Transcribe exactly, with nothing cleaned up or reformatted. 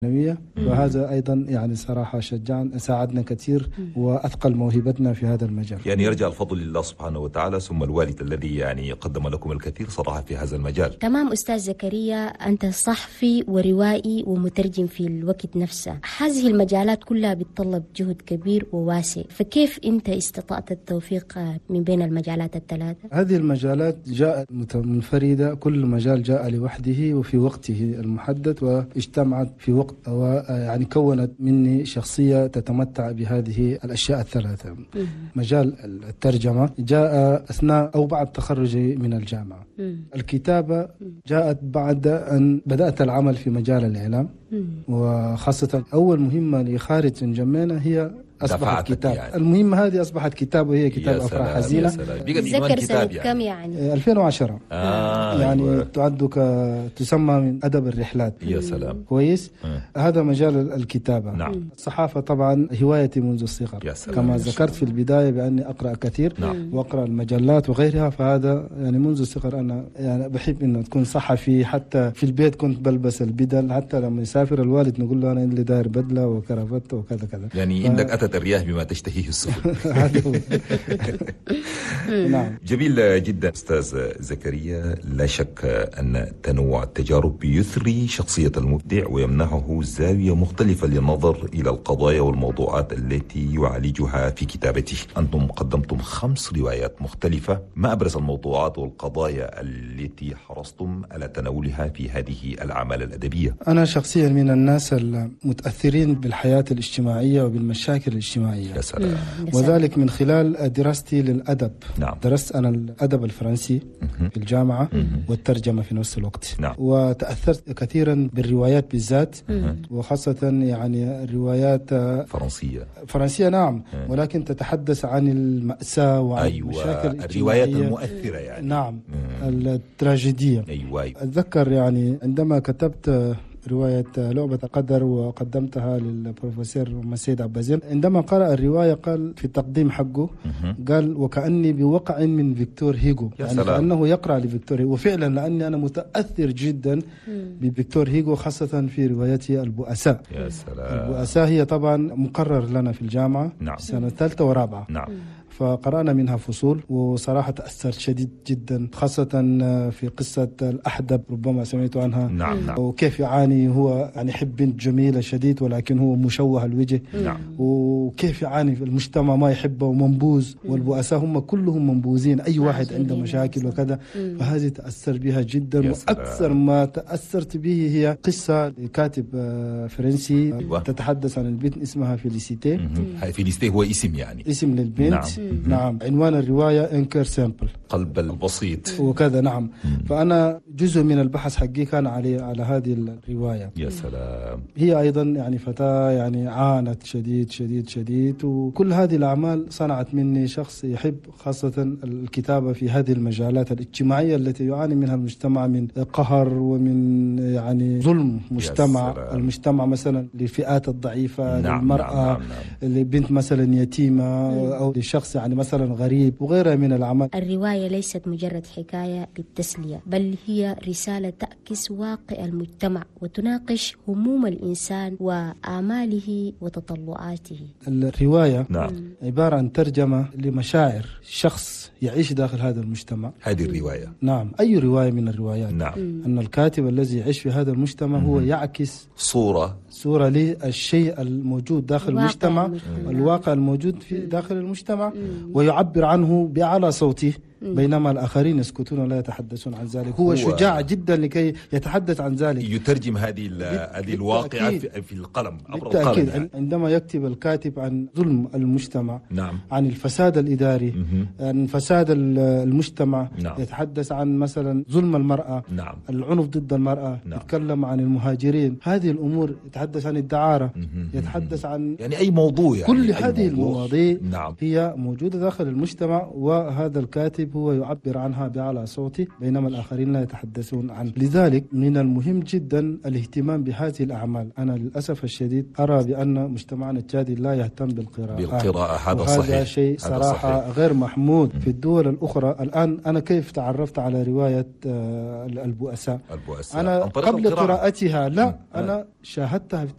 وهذا أيضا يعني صراحة شجعنا ساعدنا كثير وأثقل موهبتنا في هذا المجال. يعني يرجع الفضل لله سبحانه وتعالى ثم الوالد الذي يعني قدم لكم الكثير صراحة في هذا المجال. تمام أستاذ زكريا، أنت صحفي وروائي ومترجم في الوقت نفسه. هذه المجالات كلها بتطلب جهد كبير وواسع، فكيف أنت استطعت التوفيق من بين المجالات الثلاثة؟ هذه المجالات جاءت منفردة، كل مجال جاء لوحده وفي وقته المحدد واجتمعت في وقت ويعني كونت مني شخصية تتمتع بهذه الأشياء الثلاثة. مجال الترجمة جاء أثناء أو بعد تخرجي من الجامعة. الكتابة جاءت بعد أن بدأت العمل في مجال الإعلام، وخاصة أول مهمة لخارج من جمينة هي أصبحت كتاب. يعني. المهمة هذه أصبحت كتاب، وهي كتاب أفراح حزينة. تذكر سنة كم يعني؟ ألفين وعشرة. آه يعني أيوة. تعد تسمى من أدب الرحلات. يا سلام. كويس. آه. هذا مجال الكتابة. نعم. الصحافة طبعا هوايتي منذ الصغر، كما ذكرت في البداية بأني أقرأ كثير. نعم. وأقرأ المجلات وغيرها، فهذا يعني منذ الصغر أنا يعني بحب إنه تكون صحفي. حتى في البيت كنت بلبس البدل، حتى لما يسافر الوالد نقول له أنا اللي داير بدلة وكرافته وكذا كذا. يعني عندك ف... أتت الرياح بما تشتهيه السفن. نعم. جميل جدا أستاذ زكريا. لا شك أن تنوع التجارب يثري شخصية المبدع ويمنحه زاوية مختلفة للنظر إلى القضايا والموضوعات التي يعالجها في كتابته. أنتم قدمتم خمس روايات مختلفة. ما أبرز الموضوعات والقضايا التي حرصتم على تناولها في هذه الأعمال الأدبية؟ أنا شخصيا من الناس المتأثرين بالحياة الاجتماعية وبالمشاكل الاجتماعية. يا سلام. وذلك من خلال دراستي للأدب. نعم. درست أنا الأدب الفرنسي في الجامعة والترجمة في نفس الوقت. نعم. وتأثرت كثيرا بالروايات بالذات، وخاصة يعني الروايات فرنسية فرنسية. نعم. ولكن تتحدث عن المأساة وعن أيوة. المشاكل الروايات المؤثرة يعني. نعم. التراجيدية. أيوة. أتذكر يعني عندما كتبت رواية لعبة القدر وقدمتها للبروفيسور مسيد عبازين، عندما قرأ الرواية قال في التقديم حقه قال وكأني بوقع من فيكتور هيغو، يعني سلام. كأنه يقرأ لفيكتور هيغو. وفعلا لأني أنا متأثر جدا بفيكتور هيغو، خاصة في روايتي البؤساء. يا سلام. البؤساء هي طبعا مقرر لنا في الجامعة. نعم. سنة ثالثة ورابعة. نعم. فقرأنا منها فصول، وصراحة تأثرت شديد جدا، خاصة في قصة الأحدب، ربما سمعتوا عنها. نعم. نعم. وكيف يعاني هو، يعني يحب بنت جميلة شديد ولكن هو مشوه الوجه. نعم. وكيف يعاني في المجتمع ما يحبه ومنبوذ، والبؤساء هم كلهم منبوذين، أي واحد عنده مشاكل وكذا. فهذه تأثر بها جدا. وأكثر ما تأثرت به هي قصة لكاتب فرنسي. أيوة. تتحدث عن البنت اسمها فيليسيتي. فيليسيتي هو اسم يعني اسم للبنت. نعم. نعم. عنوان الرواية إنكر سامبل، قلب البسيط وكذا. نعم. مم. فأنا جزء من البحث حقي كان عليه على هذه الرواية. يا سلام. هي أيضا يعني فتاة يعني عانت شديد شديد شديد، وكل هذه الأعمال صنعت مني شخص يحب خاصة الكتابة في هذه المجالات الاجتماعية التي يعاني منها المجتمع من قهر ومن يعني ظلم مجتمع. المجتمع مثلا للفئات الضعيفة. نعم. للمرأة. نعم. نعم. نعم. لبنت مثلا يتيمة. مم. أو لشخص يعني مثلا غريب وغيرها من الأعمال. الرواية ليست مجرد حكاية للتسلية، بل هي رسالة تعكس واقع المجتمع وتناقش هموم الإنسان وآماله وتطلعاته. الرواية نعم. عبارة عن ترجمة لمشاعر شخص يعيش داخل هذا المجتمع. هذه الرواية. نعم. أي رواية من الروايات. نعم. أن الكاتب الذي يعيش في هذا المجتمع هو يعكس صورة صورة للشيء الموجود داخل المجتمع، المجتمع. الواقع الموجود في داخل المجتمع، ويعبر عنه بأعلى صوته، بينما الآخرين يسكتون ولا يتحدثون عن ذلك. هو, هو شجاع جدا لكي يتحدث عن ذلك، يترجم هذه هذه الواقعة في القلم عبر القلم. يعني. عندما يكتب الكاتب عن ظلم المجتمع. نعم. عن الفساد الإداري. مم. عن فساد المجتمع. نعم. يتحدث عن مثلا ظلم المرأة. نعم. العنف ضد المرأة. نعم. يتكلم عن المهاجرين، هذه الأمور. يتحدث عن الدعارة. مم. يتحدث عن يعني أي موضوع يعني. كل هذه المواضيع. نعم. هي موجودة داخل المجتمع، وهذا الكاتب هو يعبر عنها بأعلى صوته، بينما الآخرين لا يتحدثون عنه. لذلك من المهم جدا الاهتمام بهذه الأعمال. أنا للأسف الشديد أرى بأن مجتمعنا التشادي لا يهتم بالقراءة. بالقراءة هذا صحيح. هذا شيء صراحة صحيح. غير محمود. م. في الدول الأخرى الآن أنا كيف تعرفت على رواية البؤساء؟ البؤساء أنا قبل قراءتها لا م. أنا شاهدتها في